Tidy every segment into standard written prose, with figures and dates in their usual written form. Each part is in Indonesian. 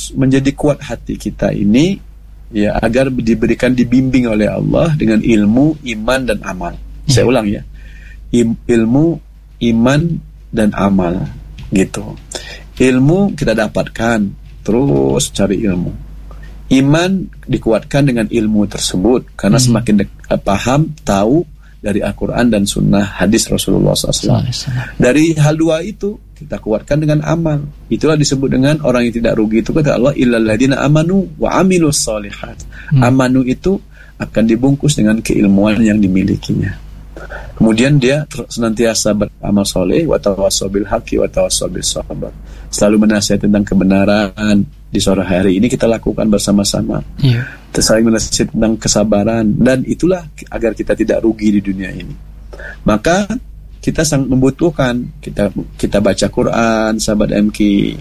terus menjadi kuat hati kita ini, ya, agar dibimbing oleh Allah dengan ilmu, iman dan amal. Saya ulang ya, ilmu, iman dan amal, gitu. Ilmu kita dapatkan, terus cari ilmu. Iman dikuatkan dengan ilmu tersebut, karena semakin paham, tahu dari Al-Quran dan Sunnah hadis Rasulullah SAW. Dari hal dua itu kita kuatkan dengan amal. Itulah disebut dengan orang yang tidak rugi. Itu kata Allah, illal ladzina amanu wa amilus solihat. Amanu itu akan dibungkus dengan keilmuan yang dimilikinya. Kemudian dia senantiasa beramal soleh, wa tawassaw bil haqqi wa tawassaw bis sabr. Selalu menasihati tentang kebenaran. Di sore hari ini kita lakukan bersama-sama. Saling menasihati tentang kesabaran, dan itulah agar kita tidak rugi di dunia ini. Maka kita sangat membutuhkan kita baca Quran, sahabat MQ,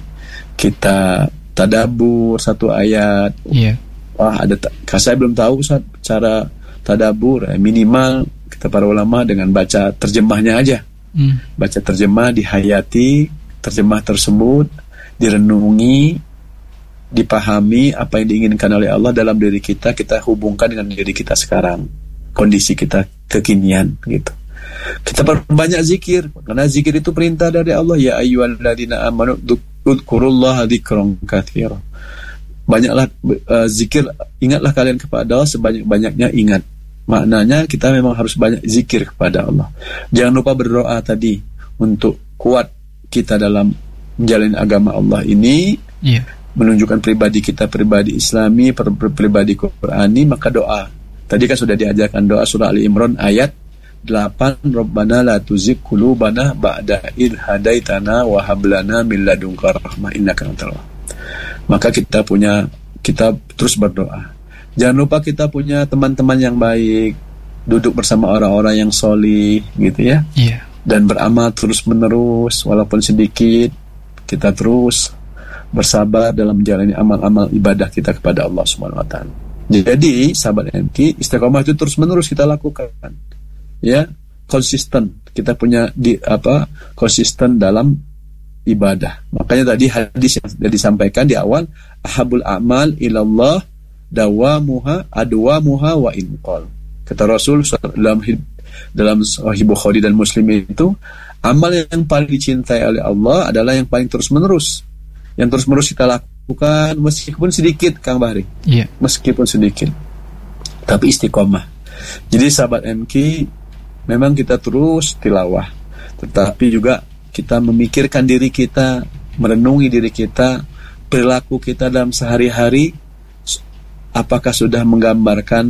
kita tadabbur satu ayat. Wah, saya belum tahu cara tadabbur. Minimal kita para ulama dengan baca terjemahnya aja. Baca terjemah, dihayati terjemah tersebut, direnungi, dipahami apa yang diinginkan oleh Allah dalam diri kita, kita hubungkan dengan diri kita sekarang, kondisi kita kekinian, gitu. Kita perbanyak zikir, karena zikir itu perintah dari Allah, ya ayyuhalladzina amanu dzkurullaha dzikran katsiran. Banyaklah zikir, ingatlah kalian kepada Allah sebanyak-banyaknya ingat. Maknanya kita memang harus banyak zikir kepada Allah. Jangan lupa berdoa tadi untuk kuat kita dalam menjalani agama Allah ini. Menunjukkan pribadi kita pribadi Islami, pribadi Qurani, maka doa. Tadi kan sudah diajarkan doa surah Ali Imran ayat 8, Rabbana la tuzigh qulubana ba'da idh hadaitana wa hab lana min ladunka rahmah innaka antal wahhab. Maka kita terus berdoa. Jangan lupa kita punya teman-teman yang baik, duduk bersama orang-orang yang solih, gitu ya. Dan beramal terus-menerus, walaupun sedikit, kita terus bersabar dalam menjalani amal-amal ibadah kita kepada Allah Subhanahu wa taala. Jadi, sahabat MQ, istiqomah itu terus-menerus kita lakukan. Ya, konsisten. Kita punya konsisten dalam ibadah. Makanya tadi hadis yang sudah disampaikan di awal, ahabul a'mal ilallah dawamuha adwamuha wa inqal. Kata Rasul dalam Sahih Bukhari dan Muslim itu, amal yang paling dicintai oleh Allah adalah yang paling terus-menerus. Yang terus-menerus kita lakukan meskipun sedikit, Kang Bahri. Meskipun sedikit, tapi istiqomah. Jadi sahabat MQ, memang kita terus tilawah, tetapi juga kita memikirkan diri kita, merenungi diri kita, perilaku kita dalam sehari-hari, apakah sudah menggambarkan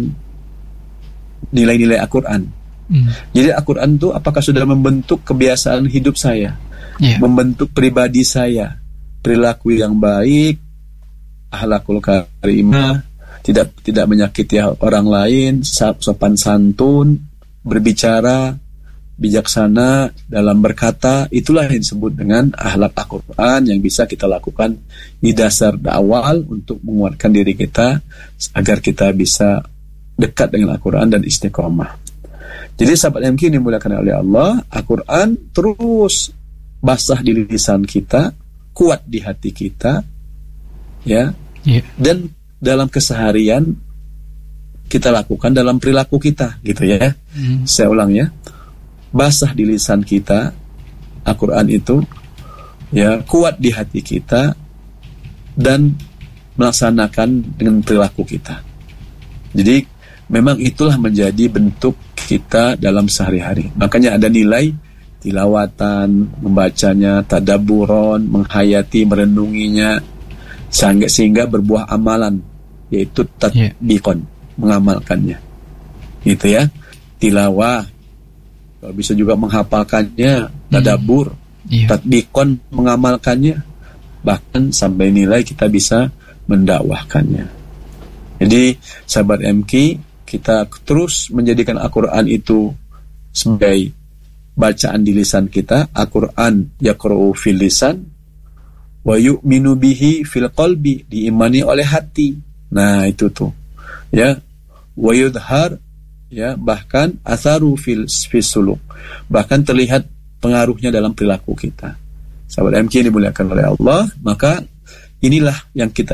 nilai-nilai Al-Quran. Jadi Al-Quran itu apakah sudah membentuk kebiasaan hidup saya, membentuk pribadi saya, perilaku yang baik, akhlakul karimah, tidak menyakiti orang lain, sopan santun, berbicara bijaksana dalam berkata. Itulah yang disebut dengan akhlak Al-Quran yang bisa kita lakukan di dasar awal untuk menguatkan diri kita agar kita bisa dekat dengan Al-Quran dan istiqomah. Jadi sahabat MQ ini dimuliakan oleh Allah, Al-Quran terus basah di lisan kita, kuat di hati kita, ya, dan dalam keseharian kita lakukan dalam perilaku kita, gitu ya. Saya ulang ya, basah di lisan kita, Al-Quran itu, ya, kuat di hati kita, dan melaksanakan dengan perilaku kita. Jadi memang itulah menjadi bentuk kita dalam sehari-hari. Makanya ada nilai tilawatan, membacanya, tadabburon, menghayati, merenunginya, sehingga berbuah amalan, yaitu tatbiqon, mengamalkannya, gitu ya. Tilawah, kalau bisa juga menghafalkannya, tadabbur, tatbiqon, mengamalkannya, bahkan sampai nilai kita bisa mendakwahkannya. Jadi sahabat MQ, kita terus menjadikan Al-Quran itu sebagai bacaan di lisan kita. Al-Quran yaqra'u fil lisan wa yu'minu bihi fil qalbi, diimani oleh hati. Nah, itu tuh, ya, wa yudhar, ya, bahkan atharu fil suluk, bahkan terlihat pengaruhnya dalam perilaku kita. Sahabat MQ dimuliakan oleh Allah, maka inilah yang kita